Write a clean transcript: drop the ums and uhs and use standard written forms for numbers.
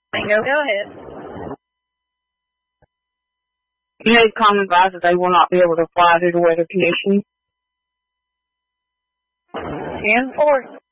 Bingo, go ahead. NACOM advised that they will not be able to fly due to weather conditions. 10-4.